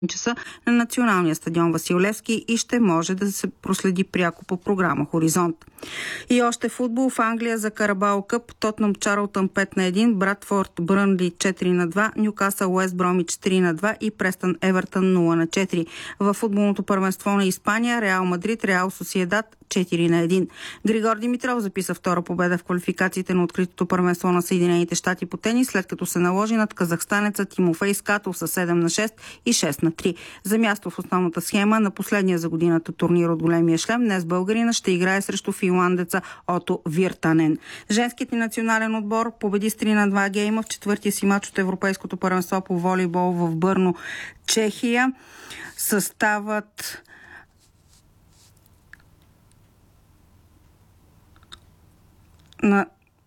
часа на националния стадион Васил Левски и ще може да се проследи пряко по програма Хоризонт. И още футбол в Англия за Карабао Къп. Тотнъм Чарлтън 5-1, Брадфорд Брънли 4-2, Нюкасъл Уест Бромич 3-2 и Престън Евертън 0-4. В футболното първенство на Испания Реал Мадрид Реал Сосиедад 4-1. Григор Димитров записа втора победа в квалификациите на откритото първенство на Съединените щати по тенис, след като се наложи над казахстанеца Тимофей Скатов с 7-6 и 6-3. За място в основната схема на последния за годината турнир от големия шлем днес българина ще играе срещу финландеца Ото Виртанен. Женският ни национален отбор победи с 3-2 гейма в четвъртия си мач от Европейското първенство по волейбол в Бърно, Чехия. Съставът на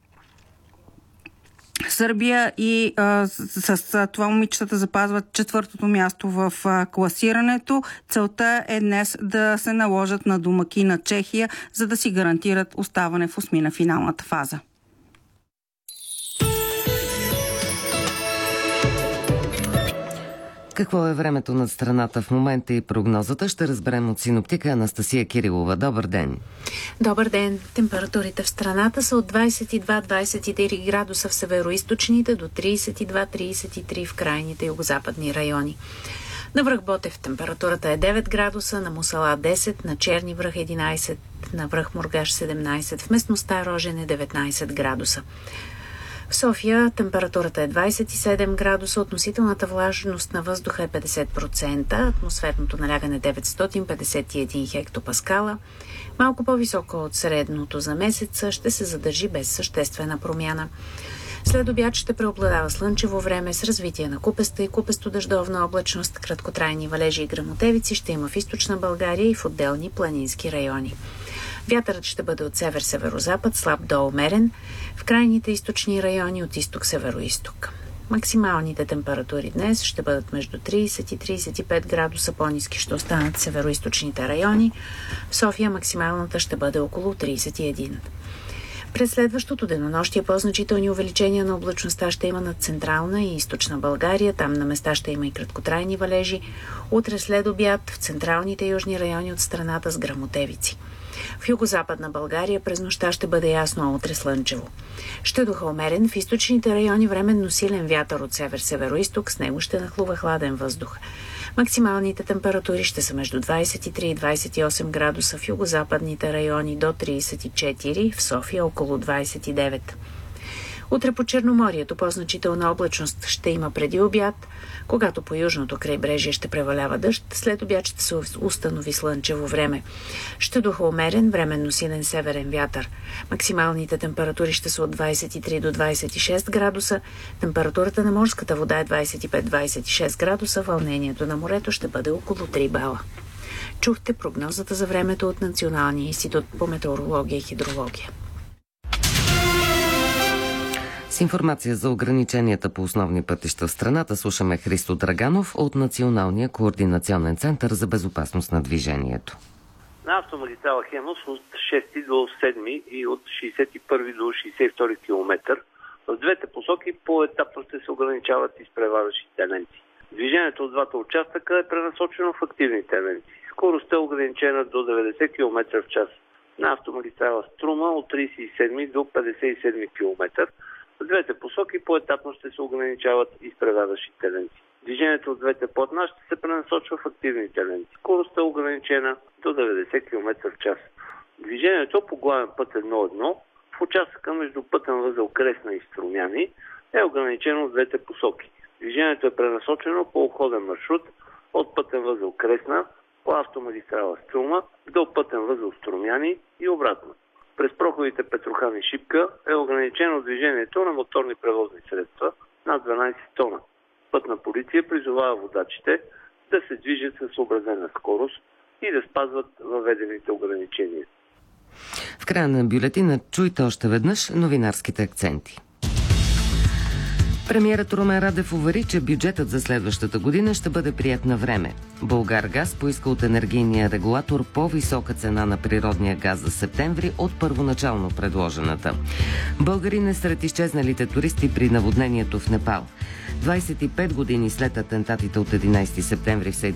Сърбия и с това момичетата запазват четвъртото място в класирането. Целта е днес да се наложат на домакина Чехия, за да си гарантират оставане в осмина финалната фаза. Какво е времето над страната в момента и прогнозата ще разберем от синоптика Анастасия Кирилова. Добър ден! Добър ден! Температурите в страната са от 22-23 градуса в североизточните до 32-33 в крайните югозападни райони. На връх Ботев температурата е 9 градуса, на Мусала 10, на Черни връх 11, на връх Мургаш 17, в местността Рожен е 19 градуса. В София температурата е 27 градуса, относителната влажност на въздуха е 50%, атмосферното налягане 951 хектопаскала. Малко по-високо от средното за месеца, ще се задържи без съществена промяна. След обяд ще преобладава слънчево време с развитие на купеста и купесто-дъждовна облачност, краткотрайни валежи и гръмотевици ще има в източна България и в отделни планински райони. Вятърът ще бъде от север-северозапад, слаб до умерен, в крайните източни райони от изток-североизток. Максималните температури днес ще бъдат между 30 и 35 градуса, по-ниски ще останат североизточните райони. В София максималната ще бъде около 31. През следващото денонощие по-значителни увеличения на облачността ще има над централна и източна България. Там на места ще има и краткотрайни валежи. Утре след обяд в централните и южни райони от страната с гръмотевици. В югозападна България през нощта ще бъде ясно, а утре слънчево. Ще духа умерен, в източните райони временно силен вятър от север-североизток, с него ще нахлува хладен въздух. Максималните температури ще са между 23 и 28 градуса в югозападните райони, до 34, в София около 29. Утре по Черноморието по-значителна облачност ще има преди обяд, когато по южното крайбрежие ще превалява дъжд, след обяд ще се установи слънчево време. Ще духа умерен, временно силен северен вятър. Максималните температури ще са от 23 до 26 градуса, температурата на морската вода е 25-26 градуса, вълнението на морето ще бъде около 3 бала. Чухте прогнозата за времето от Националния институт по метеорология и хидрология. С информация за ограниченията по основни пътища в страната слушаме Христо Драганов от Националния координационен център за безопасност на движението. На автомагистрала Хемус от 6 до 7 и от 61 до 62 км в двете посоки по-етапно ще се ограничават изпреварващите ленти. Движението от двата участъка е пренасочено в активните ленти. Скоростта е ограничена до 90 км в час. На автомагистрала Струма от 37 до 57 км в двете посоки по-етапно ще се ограничават изпреварващите ленти. Движението от двете платна ще се пренасочва в активните ленти. Скоростта е ограничена до 90 км в час. Движението по главен път 1.1 в участъка между пътен възел Кресна и Струмяни е ограничено в двете посоки. Движението е пренасочено по обходен маршрут от пътен възел Кресна по автомагистрала Струма до пътен възел Струмяни и обратно. През проходите Петрохан и Шипка е ограничено движението на моторни превозни средства над 12 тона. Пътна полиция призовава водачите да се движат със съобразена скорост и да спазват въведените ограничения. В края на бюлетина чуйте още веднъж новинарските акценти. Премиерът Румен Радев увери, че бюджетът за следващата година ще бъде прият на време. Булгаргаз поиска от енергийния регулатор по-висока цена на природния газ за септември от първоначално предложената. Българин е сред изчезналите туристи при наводнението в Непал. 25 години след атентатите от 11 септември в